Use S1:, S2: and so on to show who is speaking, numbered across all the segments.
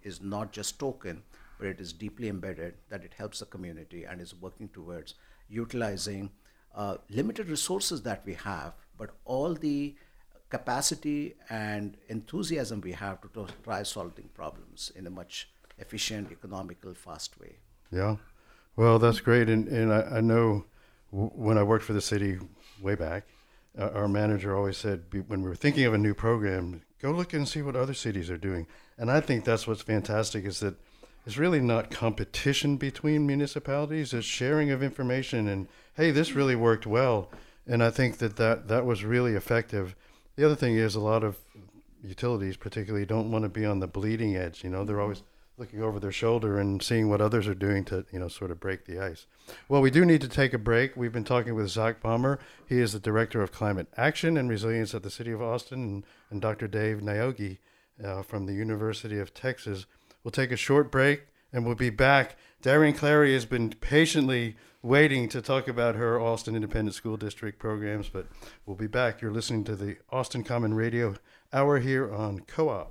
S1: is not just token, but it is deeply embedded, that it helps the community and is working towards utilizing limited resources that we have, but all the capacity and enthusiasm we have to try solving problems in a much efficient, economical, fast way.
S2: Yeah. Well, that's great. And I know when I worked for the city way back, our manager always said, when we were thinking of a new program, go look and see what other cities are doing. And I think that's what's fantastic, is that it's really not competition between municipalities. It's sharing of information and, hey, this really worked well. And I think that was really effective. The other thing is, a lot of utilities particularly don't want to be on the bleeding edge. They're always looking over their shoulder and seeing what others are doing to, sort of break the ice. Well, we do need to take a break. We've been talking with Zach Balmer. He is the Director of Climate Action and Resilience at the City of Austin, and Dr. Dave Naogi from the University of Texas. We'll take a short break and we'll be back. Darian Clary has been patiently waiting to talk about her Austin Independent School District programs, but we'll be back. You're listening to the Austin Common Radio Hour here on Co-op.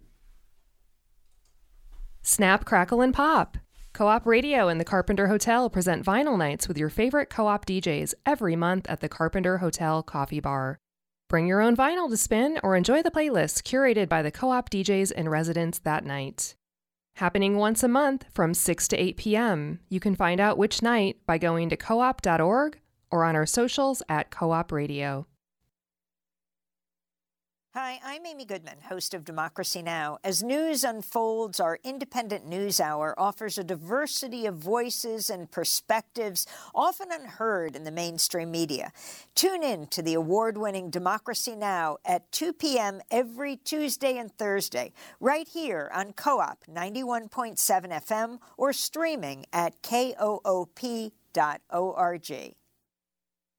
S3: Snap, crackle, and pop. Co-op Radio and the Carpenter Hotel present vinyl nights with your favorite co-op DJs every month at the Carpenter Hotel Coffee Bar. Bring your own vinyl to spin or enjoy the playlists curated by the co-op DJs in residence that night. Happening once a month from 6 to 8 p.m. You can find out which night by going to coop.org or on our socials at Co-op Radio.
S4: Hi, I'm Amy Goodman, host of Democracy Now! As news unfolds, our independent news hour offers a diversity of voices and perspectives often unheard in the mainstream media. Tune in to the award-winning Democracy Now! At 2 p.m. every Tuesday and Thursday, right here on Co-op 91.7 FM or streaming at koop.org.